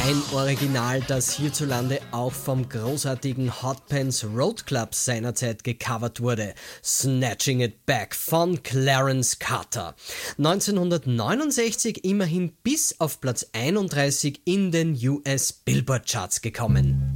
Ein Original, das hierzulande auch vom großartigen Hot Pants Road Club seinerzeit gecovert wurde. Snatching It Back von Clarence Carter. 1969 immerhin bis auf Platz 31 in den US Billboard Charts gekommen.